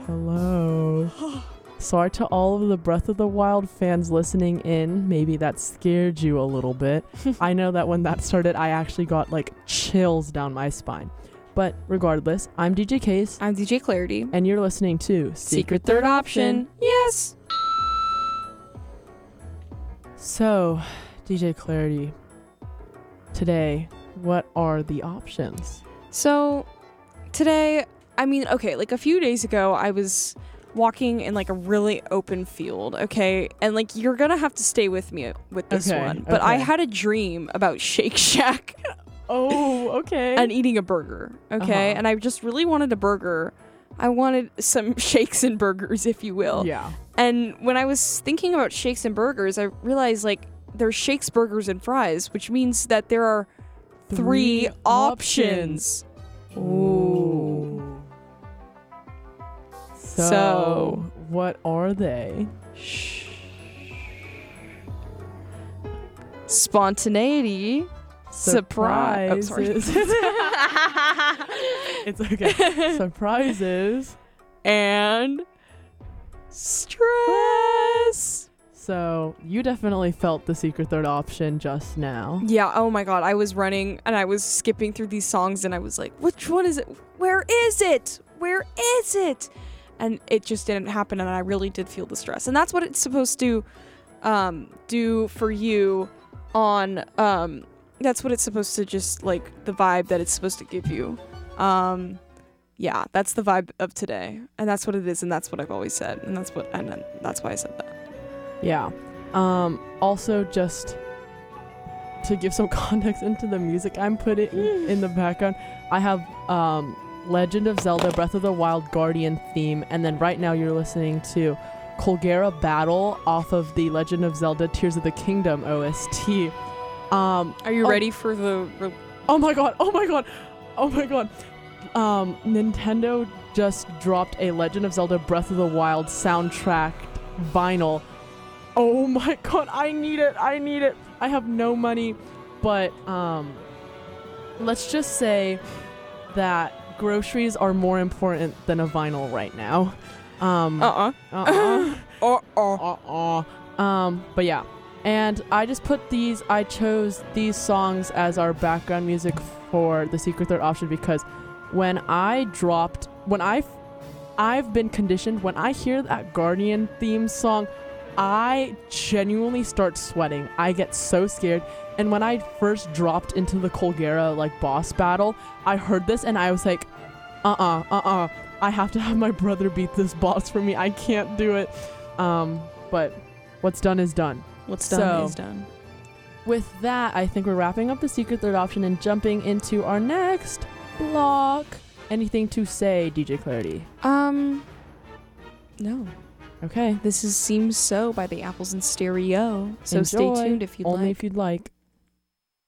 Hello. Sorry to all of the Breath of the Wild fans listening in. Maybe that scared you a little bit. I know that when that started, I actually got like chills down my spine. But regardless, I'm DJ Case. I'm DJ Clarity. And you're listening to Secret Third Option. Yes. So, DJ Clarity, today, what are the options? So, today, like a few days ago, I was walking in like a really open field, okay? And like you're gonna have to stay with me with this one. But I had a dream about Shake Shack. Oh, okay. And eating a burger, okay? And I just really wanted a burger. I wanted some shakes and burgers, if you will. Yeah. And when I was thinking about shakes and burgers, I realized like there's shakes, burgers, and fries, which means that there are three options. Ooh. So, what are they? Spontaneity. Surprise. Oh, sorry. It's okay. Surprises. And stress. So, you definitely felt the secret third option just now. Yeah, oh my god. I was running and I was skipping through these songs and I was like, which one is it? Where is it? Where is it? And it just didn't happen, and I really did feel the stress. And that's what it's supposed to do for you on that's what it's supposed to, just like the vibe that it's supposed to give you. Yeah, that's the vibe of today. And that's what it is, and that's what I've always said. And that's why I said that. Yeah. Also, just to give some context into the music I'm putting in the background, I have Legend of Zelda Breath of the Wild Guardian theme, and then right now you're listening to Colgera Battle off of the Legend of Zelda Tears of the Kingdom OST. Are you ready for the... Oh my god. Nintendo just dropped a Legend of Zelda Breath of the Wild soundtrack vinyl. Oh my god, I need it. I have no money, but let's just say that groceries are more important than a vinyl right now. But yeah. And I chose these songs as our background music for the secret third option because I've been conditioned, when I hear that Guardian theme song, I genuinely start sweating. I get so scared. And when I first dropped into the Colgera like boss battle, I heard this and I was like, I have to have my brother beat this boss for me. I can't do it. But what's done is done. What's done is done. With that, I think we're wrapping up the secret third option and jumping into our next block. Anything to say, DJ Clarity? No. Okay. This is Seems So by the Apples in Stereo. So Enjoy. Stay tuned if you'd like. Only if you'd like.